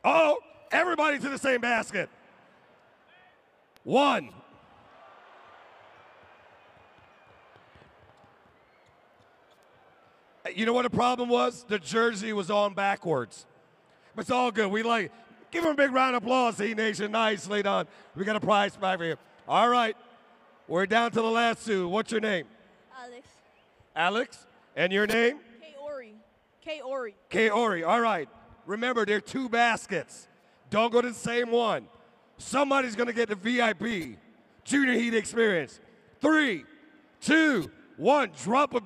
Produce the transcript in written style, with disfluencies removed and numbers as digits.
Oh, everybody to the same basket. 1. You know what the problem was? The jersey was on backwards. But it's all good. Give him a big round of applause, E-Nation. Nicely done. We got a prize back for you. All right. We're down to the last 2. What's your name? Alex. Alex? And your name? Kaori. Kaori. All right. Remember, there are 2 baskets. Don't go to the same one. Somebody's going to get the VIP Junior Heat experience. 3, 2, 1. Drop a